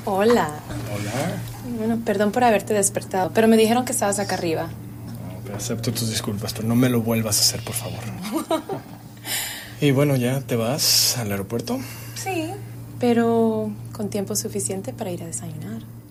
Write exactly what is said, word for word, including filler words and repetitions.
Hola. Hola. Bueno, perdón por haberte despertado, pero me dijeron que estabas acá arriba. No, acepto tus disculpas, pero no me lo vuelvas a hacer, por favor. Y bueno, ¿ya te vas al aeropuerto? Sí, pero con tiempo suficiente para ir a desayunar.